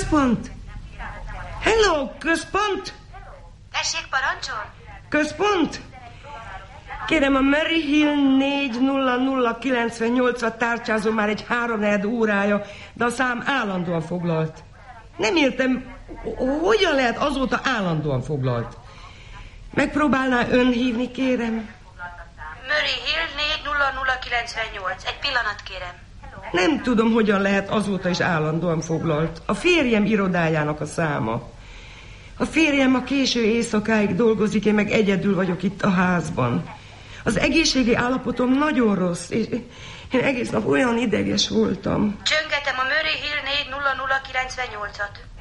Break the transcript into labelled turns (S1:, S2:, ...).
S1: Központ! Hello, központ!
S2: Tessék, parancsol?
S1: Központ! Kérem, a Mary Hill 40098-at tárcsázom már egy 3 órája, de a szám állandóan foglalt. Nem értem, hogyan lehet azóta állandóan foglalt. Megpróbálná ön hívni, kérem?
S2: Mary Hill 40098. Egy pillanat, kérem.
S1: Nem tudom, hogyan lehet azóta is állandóan foglalt. A férjem irodájának a száma. A férjem a késő éjszakáig dolgozik, én meg egyedül vagyok itt a házban. Az egészségi állapotom nagyon rossz, és én egész nap olyan ideges voltam.
S2: Csöngetem a Mary Hill 40098-at.